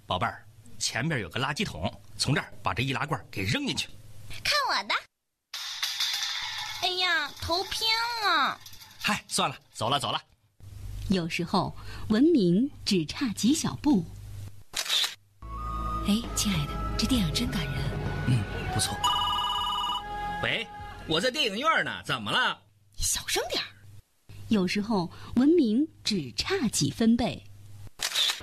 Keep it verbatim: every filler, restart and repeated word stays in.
宝贝儿，前边有个垃圾桶，从这儿把这易拉罐给扔进去。 看我的！哎呀，头偏了。 嗨，算了，走了走了。 有时候文明只差几小步。 哎，亲爱的，这电影真感人。 嗯，不错。 喂，我在电影院呢，怎么了？ 小声点儿。 有时候文明只差几分贝。